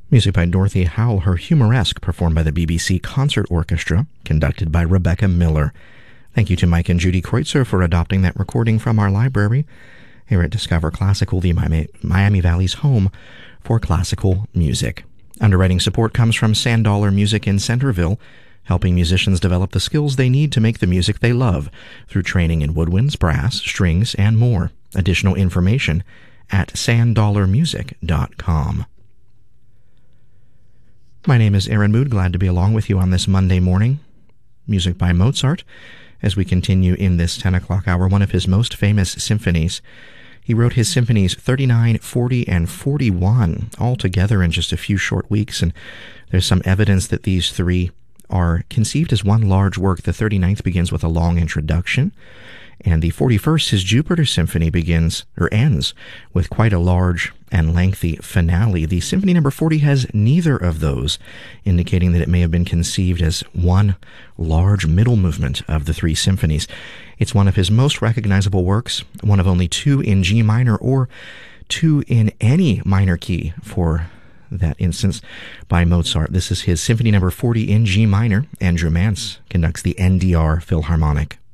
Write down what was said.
Music by Dorothy Howell, her Humoresque, performed by the BBC Concert Orchestra, conducted by Rebecca Miller. Thank you to Mike and Judy Kreutzer for adopting that recording from our library here at Discover Classical, the Miami Valley's home for classical music. Underwriting support comes from Sand Music in Centerville, helping musicians develop the skills they need to make the music they love through training in woodwinds, brass, strings, and more. Additional information at sanddollarmusic.com. My name is Aaron Mood, glad to be along with you on this Monday morning. Music by Mozart, as we continue in this 10 o'clock hour, one of his most famous symphonies. He wrote his symphonies 39, 40, and 41 all together in just a few short weeks, and there's some evidence that these three are conceived as one large work. The 39th begins with a long introduction, and the 41st, his Jupiter Symphony, begins or ends with quite a large and lengthy finale. The Symphony number 40 has neither of those, indicating that it may have been conceived as one large middle movement of the three symphonies. It's one of his most recognizable works, one of only two in G minor or two in any minor key for that instance by Mozart. This is his Symphony number 40 in G minor. Andrew Mance conducts the NDR Philharmonic.